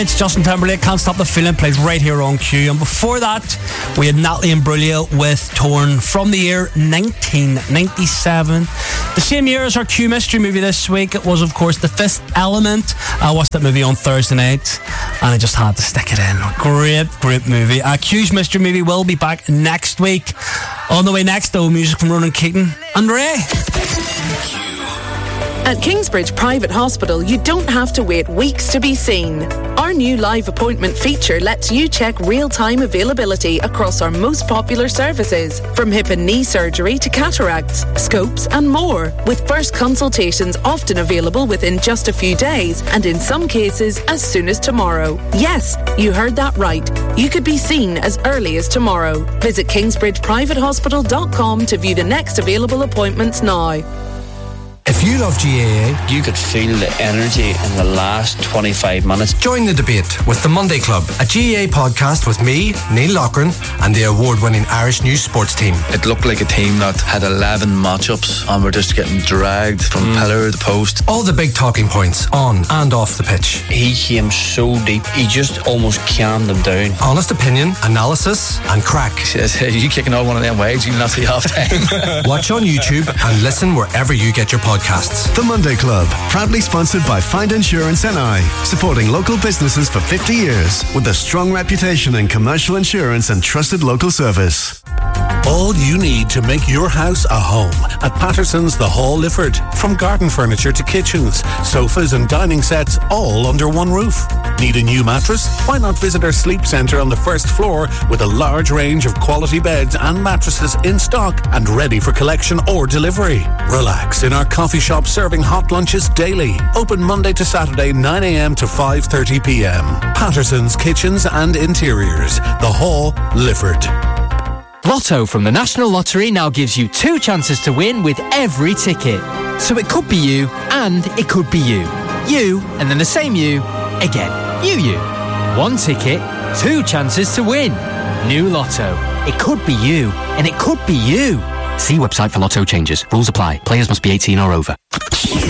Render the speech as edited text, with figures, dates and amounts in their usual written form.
It's Justin Timberlake, Can't Stop the Feeling, plays right here on Q. And before that, we had Natalie Imbruglia with Torn from the year 1997. The same year as our Q mystery movie this week, it was, of course, The Fifth Element. I watched that movie on Thursday night, and I just had to stick it in. Great movie. Q's mystery movie will be back next week. On the way next, though, music from Ronan Keating and Ray. At Kingsbridge Private Hospital, you don't have to wait weeks to be seen. Our new live appointment feature lets you check real-time availability across our most popular services, from hip and knee surgery to cataracts, scopes and more, with first consultations often available within just a few days and in some cases as soon as tomorrow. Yes, you heard that right. You could be seen as early as tomorrow. Visit kingsbridgeprivatehospital.com to view the next available appointments now. If you love GAA, you could feel the energy in the last 25 minutes. Join the debate with The Monday Club, a GAA podcast with me, Neil Loughran, and the award-winning Irish News sports team. It looked like a team that had 11 matchups and were just getting dragged from pillar to post. All the big talking points on and off the pitch. He came so deep, he just almost calmed them down. Honest opinion, analysis and crack. He says, hey, you kicking all one of them waves, you'll not see half time. Watch on YouTube and listen wherever you get your podcasts. The Monday Club, proudly sponsored by Find Insurance NI, supporting local businesses for 50 years with a strong reputation in commercial insurance and trusted local service. All you need to make your house a home at Patterson's The Hall, Lifford. From garden furniture to kitchens, sofas and dining sets, all under one roof. Need a new mattress? Why not visit our sleep centre on the first floor with a large range of quality beds and mattresses in stock and ready for collection or delivery. Relax in our coffee shop serving hot lunches daily. Open Monday to Saturday 9 a.m. to 5:30 p.m. Patterson's Kitchens and Interiors. The Hall, Lifford. Lotto from the National Lottery now gives you 2 chances to win with every ticket. So it could be you and it could be you. You and then the same you again. You. 1 ticket, 2 chances to win. New Lotto. It could be you and it could be you. See website for Lotto changes. Rules apply. Players must be 18 or over.